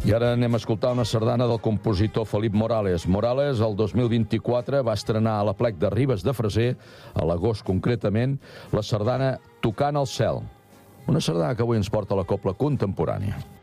I ara anem a escoltar una sardana del compositor Felip Morales. Morales, el 2024, va estrenar a l'Aplec de Ribes de Freser, a l'agost concretament, la sardana Tocant al cel. Una sardana que avui ens porta a la cobla contemporània.